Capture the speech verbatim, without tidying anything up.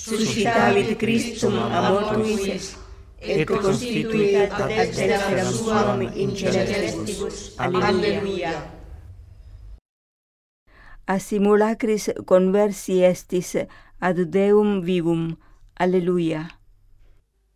suscitavit Christum amor tuis, et constituit ad dexteram suam in celestibus. Alleluia. A simulacris conversi estis ad Deum vivum. Alleluia.